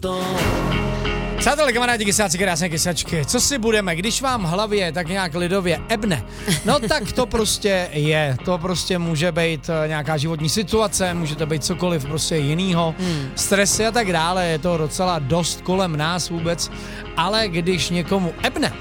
Přátelé, kamarádi, kysáci, krásné kysačky, co si budeme, když vám v hlavě tak nějak lidově ebne, no tak to prostě je, to prostě může být nějaká životní situace, může to být cokoliv prostě jinýho, stresy a tak dále, je to docela dost kolem nás vůbec, ale když někomu ebne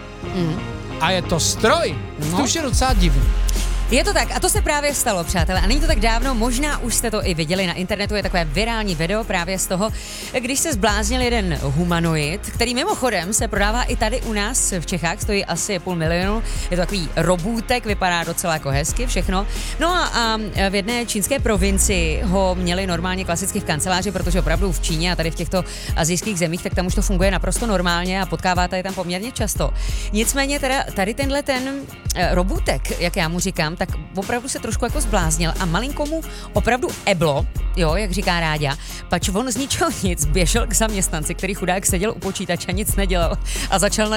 a je to stroj, to už je docela divný. Je to tak a to se právě stalo, přátelé, a není to tak dávno, možná už jste to i viděli na internetu, je takové virální video právě z toho, když se zbláznil jeden humanoid, který mimochodem se prodává i tady u nás v Čechách, stojí asi 500 000, je to takový robůtek, vypadá docela jako hezky všechno. No a v jedné čínské provincii ho měli normálně klasicky v kanceláři, protože opravdu v Číně a tady v těchto asijských zemích, tak tam už to funguje naprosto normálně a potkáváte je tam poměrně často. Nicméně teda tady tenhle ten robůtek, jak já mu říkám, tak opravdu se trošku jako zbláznil a malinko mu opravdu eblo, jo, jak říká Ráďa, pač on z ničeho nic běžel k zaměstnanci, který chudák seděl u počítače a nic nedělal a začal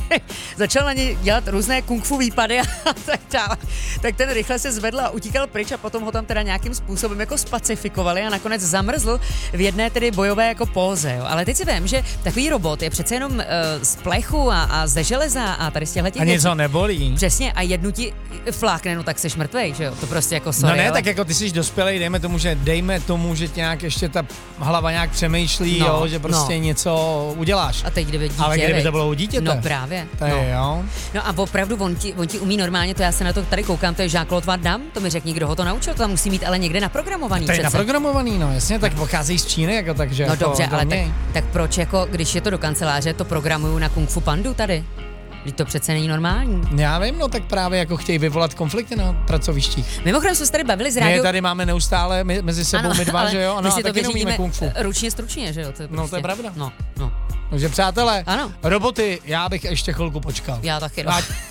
na ně dělat různé kung fu výpady a tak dále. Tak ten rychle se zvedl a utíkal pryč a potom ho tam teda nějakým způsobem jako spacifikovali a nakonec zamrzl v jedné tedy bojové jako póze, jo. Ale teď si vím, že takový robot je přece jenom z plechu a ze železa a tady z těchto A něco nebolí. Přesně, a jednu ti flákne, no tak seš mrtvej, že jo? To prostě jako sorry, no ne, jo? tak jako ty jsi dospělej, dejme tomu, že tě nějak ještě ta hlava nějak přemýšlí, jo, že prostě něco uděláš. A teď kdyby dítě, ale kdyby to bylo u dítěte. No právě. Jo. No a opravdu on ti umí normálně, to já se na to tady koukám, to je Jean-Claude Van Damme, to mi řekni, kdo ho to naučil, to tam musí mít ale někde naprogramovaný. To je naprogramovaný, no jasně, tak pochází z Číny, jako takže. No jako dobře, ale tak proč jako, když je to do kanceláře, to programuju na Kung Fu Pandu tady? Vždyť to přece není normální. Já vím, no tak právě jako chtějí vyvolat konflikty na pracovištích. Mimochodem jsme se tady bavili z rádiou. My tady máme neustále mezi sebou ano, my dva, že jo? Ano, a taky neumíme kung fu. Ručně stručně, že jo? To je No to je pravda. No. Takže přátelé, ano. Roboty, já bych ještě chvilku počkal. Já taky.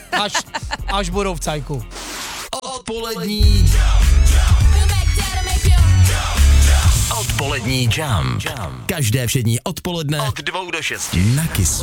Až budou v cajku. Odpolední Odpolední Jam. Každé všední odpoledne od 2 do 6 na Kiss.